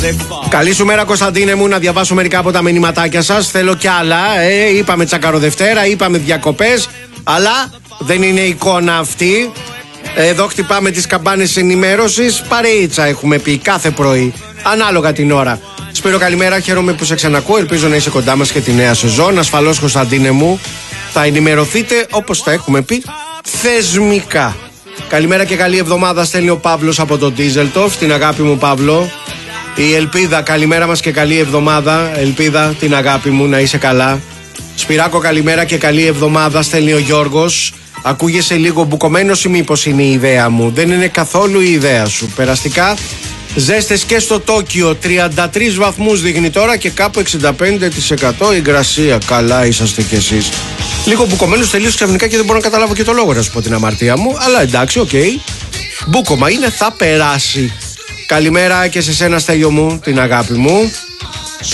Καλή σου μέρα, Κωνσταντίνε μου, να διαβάσω μερικά από τα μηνυματάκια σας. Θέλω κι άλλα. Είπαμε Τσακαροδευτέρα, είπαμε διακοπές, αλλά δεν είναι εικόνα αυτή. Εδώ χτυπάμε τις καμπάνες ενημέρωσης. Παρεΐτσα έχουμε πει κάθε πρωί, ανάλογα την ώρα. Σπύρο, καλημέρα, χαίρομαι που σε ξανακούω. Ελπίζω να είσαι κοντά μας και τη νέα σεζόν. Ασφαλώς, Κωνσταντίνε μου, θα ενημερωθείτε όπως τα έχουμε πει θεσμικά. Καλημέρα και καλή εβδομάδα, στέλνει ο Παύλος από τον Ντίζελτοφ. Την αγάπη μου, Παύλο. Η Ελπίδα, καλημέρα μας και καλή εβδομάδα. Ελπίδα, την αγάπη μου, να είσαι καλά. Σπυράκο, καλημέρα και καλή εβδομάδα, στέλνει ο Γιώργος. Ακούγεσαι λίγο μπουκωμένος ή μήπως είναι η ιδέα μου? Δεν είναι καθόλου η ιδέα σου. Περαστικά, ζέστες και στο Τόκιο. 33 βαθμούς δείχνει τώρα και κάπου 65% υγρασία. Καλά είσαστε κι εσείς. Λίγο μπουκωμένος τελείως ξαφνικά και δεν μπορώ να καταλάβω και το λόγο, να σου πω την αμαρτία μου. Αλλά εντάξει, οκ. Μπούκομα είναι, θα περάσει. Καλημέρα και σε σένα, Στέλιο μου, την αγάπη μου.